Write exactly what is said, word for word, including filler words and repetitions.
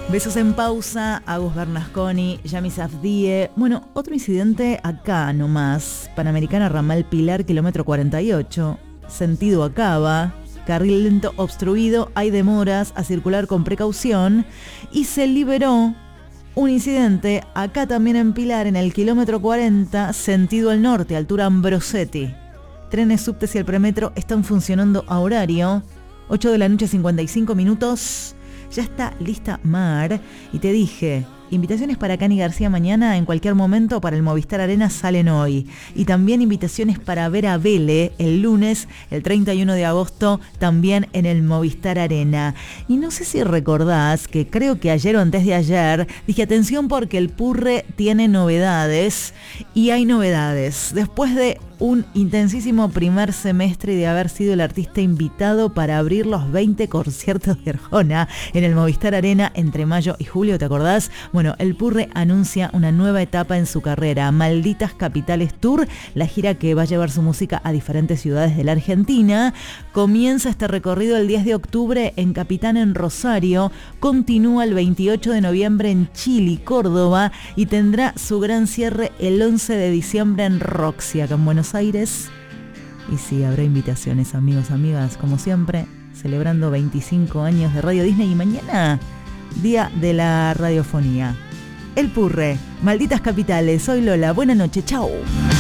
Besos en pausa, Agus Bernasconi, Yami Safdie. Bueno, otro incidente acá nomás. Panamericana Ramal Pilar, kilómetro cuarenta y ocho. Sentido acaba. Carril lento obstruido, hay demoras, a circular con precaución. Y se liberó un incidente acá también en Pilar, en el kilómetro cuarenta, sentido al norte, altura Ambrosetti. Trenes, subtes y el premetro están funcionando a horario. ocho de la noche, cincuenta y cinco minutos. Ya está lista Mar. Y te dije, invitaciones para Cani García mañana, en cualquier momento, para el Movistar Arena salen hoy. Y también invitaciones para ver a Vele el lunes, el treinta y uno de agosto, también en el Movistar Arena. Y no sé si recordás que creo que ayer o antes de ayer dije, atención porque el Purre tiene novedades. Y hay novedades. Después de un intensísimo primer semestre y de haber sido el artista invitado para abrir los veinte conciertos de Arjona en el Movistar Arena entre mayo y julio, ¿te acordás? Bueno, el Purre anuncia una nueva etapa en su carrera, Malditas Capitales Tour, la gira que va a llevar su música a diferentes ciudades de la Argentina. Comienza este recorrido el diez de octubre en Capitán, en Rosario, continúa el veintiocho de noviembre en Chile, Córdoba, y tendrá su gran cierre el once de diciembre en Roxy, acá en Buenos Aires. Y sí, habrá invitaciones, amigos, amigas, como siempre, celebrando veinticinco años de Radio Disney, y mañana, Día de la Radiofonía. El Purre, Malditas Capitales, soy Lola, buena noche, chao.